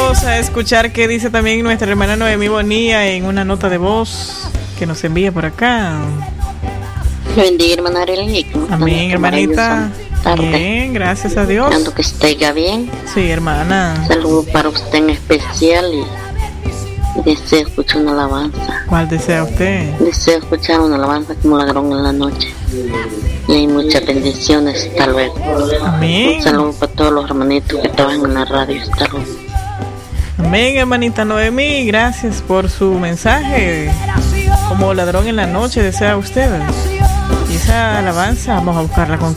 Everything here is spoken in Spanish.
Vamos a escuchar qué dice también nuestra hermana Noemí Bonilla en una nota de voz que nos envía por acá. Bendiga, hermana Arely. Amén, hermanita. Bien, gracias a Dios. Esperando que esté bien. Sí, hermana. Saludos para usted en especial y deseo escuchar una alabanza. ¿Cuál desea usted? Deseo escuchar una alabanza como ladrón en la noche. Y hay muchas bendiciones. Hasta luego. Amén. Un saludo para todos los hermanitos que trabajan en la radio. Hasta luego. Amén, hermanita Noemí. Gracias por su mensaje. Como ladrón en la noche desea usted. Y esa alabanza vamos a buscarla con